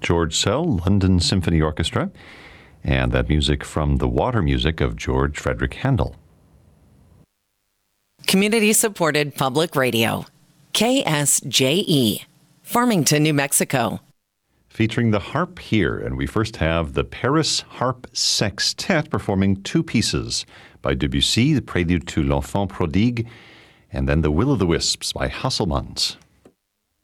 George Szell, London Symphony Orchestra, and that music from the Water Music of George Frederick Handel. Community-supported public radio. KSJE, Farmington, New Mexico. Featuring the harp here, and we first have the Paris Harp Sextet performing two pieces by Debussy, the Prelude to l'Enfant Prodigue, and then the Will-o'-the-Wisps by Hasselmans.